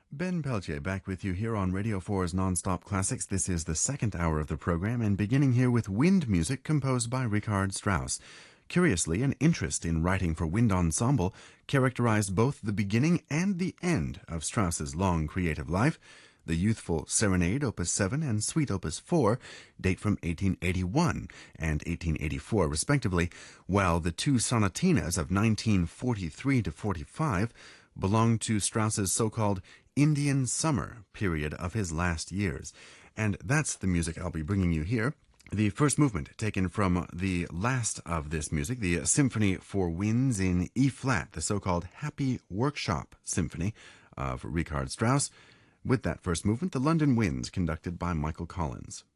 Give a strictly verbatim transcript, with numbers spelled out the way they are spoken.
Ben Peltier back with you here on Radio four's Nonstop Classics. This is the second hour of the program, and beginning here with wind music composed by Richard Strauss. Curiously, an interest in writing for wind ensemble characterized both the beginning and the end of Strauss's long creative life. The youthful Serenade, Opus seven, and Suite Opus four date from eighteen eighty-one and eighteen eighty-four, respectively, while the two sonatinas of nineteen forty-three to forty-five belong to Strauss's so-called Indian Summer period of his last years. And that's the music I'll be bringing you here. The first movement taken from the last of this music, the Symphony for Winds in E-flat, the so-called Happy Workshop Symphony of Richard Strauss. With that first movement, the London Winds, conducted by Michael Collins.